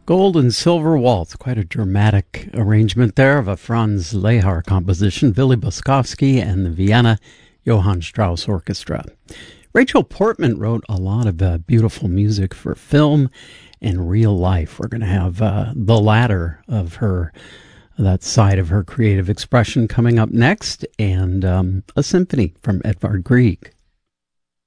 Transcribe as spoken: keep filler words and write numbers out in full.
Gold and Silver Waltz, quite a dramatic arrangement there of a Franz Lehar composition, Willy Boskovsky and the Vienna Johann Strauss Orchestra. Rachel Portman wrote a lot of uh, beautiful music for film and real life. We're going to have uh, the latter of her, that side of her creative expression coming up next, and um, a symphony from Edvard Grieg.